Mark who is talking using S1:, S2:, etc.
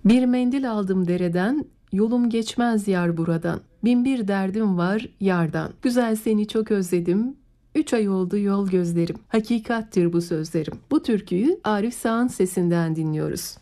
S1: Bir mendil aldım dereden, yolum geçmez yar buradan. Bin bir derdim var yardan. Güzel seni çok özledim. 3 ay oldu yol gözlerim. Hakikattir bu sözlerim. Bu türküyü Arif Sağ'ın sesinden dinliyoruz.